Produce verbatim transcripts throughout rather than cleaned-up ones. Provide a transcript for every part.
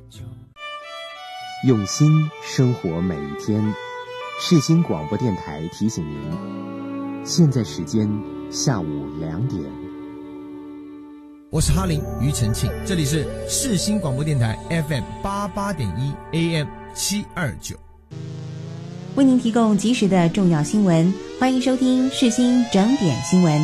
用心生活每一天。世新广播电台提醒您，现在时间下午两点。 我是哈林庾澄庆，这里是世新广播电台 F M 八八点一 A M 七二九， 为您提供及时的重要新闻，欢迎收听世新整点新闻。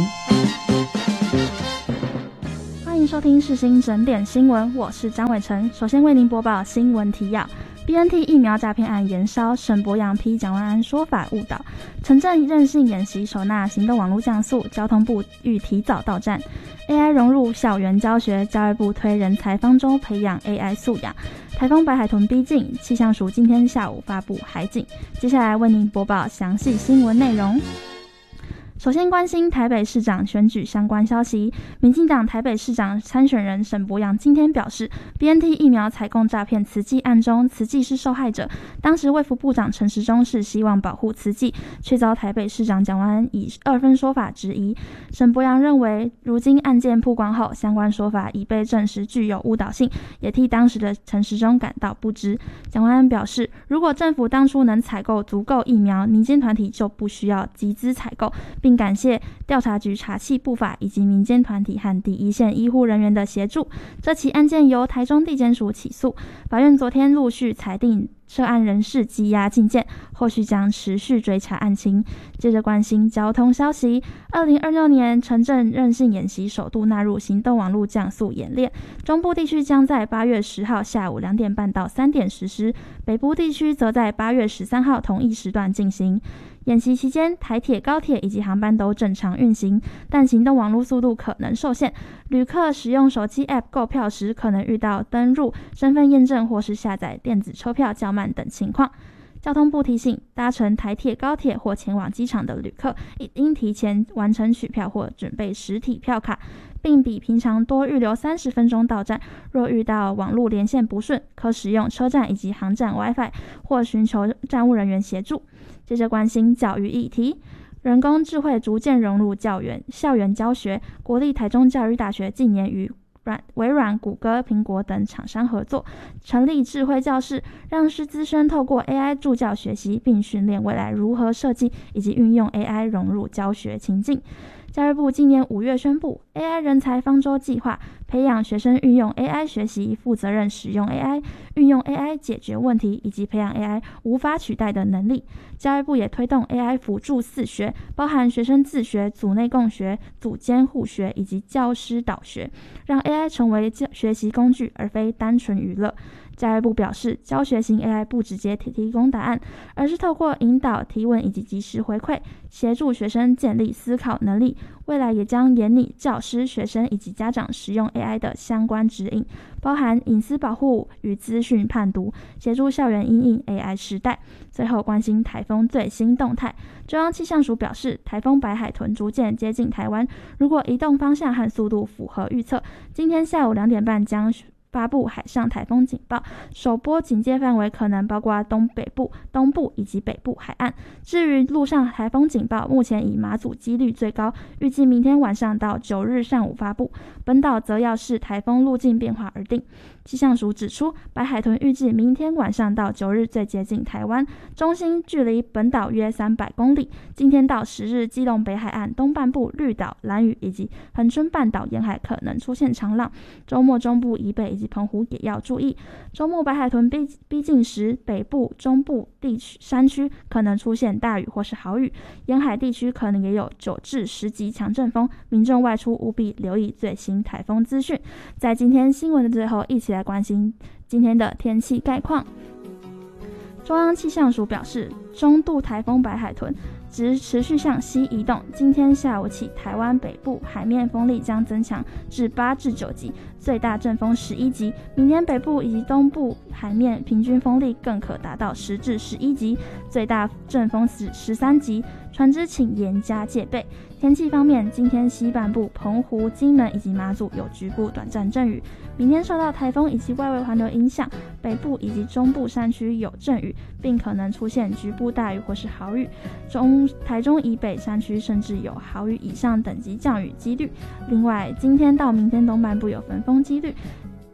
欢迎收听世新整点新闻，我是张伟成。首先为您播报新闻提要。B N T 疫苗诈骗案延烧，沈伯洋批蒋万安说法误导，城镇韧性演习首纳行动网络降速，交通部欲提早到站。A I 融入校园教学，教育部推人才方舟培养 A I 素养。台风白海豚逼近，气象署今天下午发布海警。接下来为您播报详细新闻内容。首先关心台北市长选举相关消息，民进党台北市长参选人沈伯洋今天表示 B N T 疫苗采购诈骗慈济案中，慈济是受害者，当时卫福部长陈时中是希望保护慈济，却遭台北市长蒋万安以二分说法质疑。沈伯洋认为，如今案件曝光后，相关说法已被证实具有误导性，也替当时的陈时中感到不值。蒋万安表示，如果政府当初能采购足够疫苗，民间团体就不需要集资采购，并感谢调查局查缉不法以及民间团体和第一线医护人员的协助。这起案件由台中地检署起诉，法院昨天陆续裁定涉案人士羁押禁见，后续将持续追查案情。接着关心交通消息，二零二六年城镇韧性演习首度纳入行动网络降速演练，中部地区将在八月十号下午两点半到三点实施，北部地区则在八月十三号同一时段进行。演习期间，台铁、高铁以及航班都正常运行，但行动网络速度可能受限。旅客使用手机 App 购票时，可能遇到登入、身份验证或是下载电子车票较慢等情况。交通部提醒，搭乘台铁、高铁或前往机场的旅客，应提前完成取票或准备实体票卡，并比平常多预留三十分钟到站。若遇到网络连线不顺，可使用车站以及航站 WiFi 或寻求站务人员协助。接着关心教育议题，人工智慧逐渐融入教园校园教学。国立台中教育大学近年与软微软、谷歌、苹果等厂商合作，成立智慧教室，让师资生透过 A I 助教学习，并训练未来如何设计以及运用 A I 融入教学情境。教育部今年五月宣布 A I 人才方舟计划，培养学生运用 A I 学习、负责任使用 A I、运用 A I 解决问题，以及培养 A I 无法取代的能力。教育部也推动 A I 辅助四学，包含学生自学、组内共学、组间互学以及教师导学，让 A I 成为学习工具，而非单纯娱乐。教育部表示，教学型 A I 不直接提供答案，而是透过引导、提问以及及时回馈，协助学生建立思考能力。未来也将研拟教师、学生以及家长使用 A I 的相关指引，包含隐私保护与资讯判读，协助校园因应 A I 时代。最后关心台风最新动态，中央气象署表示，台风白海豚逐渐接近台湾，如果移动方向和速度符合预测，今天下午两点半将发布海上台风警报，首波警戒范围可能包括东北部、东部以及北部海岸。至于陆上台风警报，目前以马祖几率最高，预计明天晚上到九日上午发布，本岛则要视台风路径变化而定。气象署指出，白海豚预计明天晚上到九日最接近台湾，中心距离本岛约三百公里。今天到十日，基隆北海岸东半部、绿岛、兰屿以及恒春半岛沿海可能出现长浪。周末中部以北以及澎湖也要注意，周末白海豚逼逼近时，北部、中部地区山区可能出现大雨或是豪雨，沿海地区可能也有九至十级强阵风，民众外出务必留意最新台风资讯。在今天新闻的最后，一起来关心今天的天气概况。中央气象署表示，中度台风白海豚只持续向西移动，今天下午起，台湾北部海面风力将增强至八至九级，最大阵风十一级。明天北部以及东部海面平均风力更可达到十至十一级，最大阵风是十三级，船只请严加戒备。天气方面，今天西半部、澎湖、金门以及马祖有局部短暂阵雨。明天受到台风以及外围环流影响，北部以及中部山区有阵雨，并可能出现局部大雨或是豪雨。中台中以北山区甚至有豪雨以上等级降雨几率。另外，今天到明天东半部有焚风几率。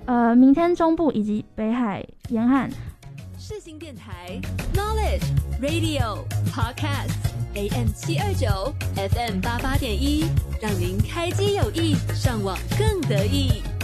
呃明天中部以及北海沿岸。 世新电台 Knowledge Radio Podcast A M 七二九 F M 八八点一，让您开机有益，上网更得意。